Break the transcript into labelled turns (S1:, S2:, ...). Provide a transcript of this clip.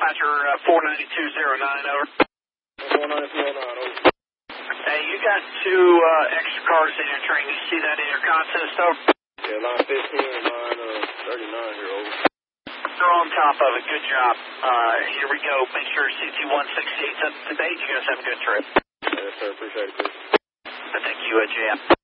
S1: dispatcher 49209, over.
S2: 49209, over.
S1: Hey, you got two extra cars in your train. You see that in your consist, over?
S2: Yeah, line 15 and line 39 here, over.
S1: They're on top of it. Good job. Here we go. Make sure CT-168's up to date. You guys have a good trip.
S2: Yes, sir. Appreciate it, Chris.
S1: Thank you, Jam.